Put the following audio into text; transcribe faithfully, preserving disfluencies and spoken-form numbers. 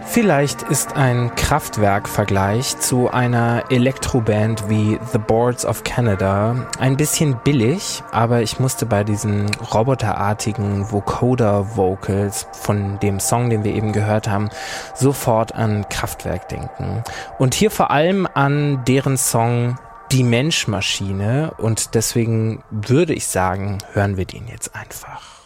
Vielleicht ist ein Kraftwerk-Vergleich zu einer Elektroband wie The Boards of Canada ein bisschen billig, aber ich musste bei diesen roboterartigen Vocoder-Vocals von dem Song, den wir eben gehört haben, sofort an Kraftwerk denken. Und hier vor allem an deren Song Die Menschmaschine, und deswegen würde ich sagen, hören wir den jetzt einfach.